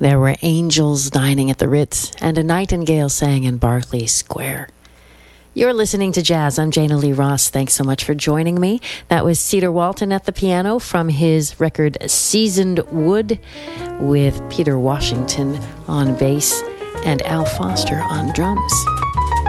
There were angels dining at the Ritz, and a nightingale sang in Berkeley Square. You're listening to Jazz. I'm Jana Lee Ross. Thanks so much for joining me. That was Cedar Walton at the piano from his record Seasoned Wood, with Peter Washington on bass and Al Foster on drums.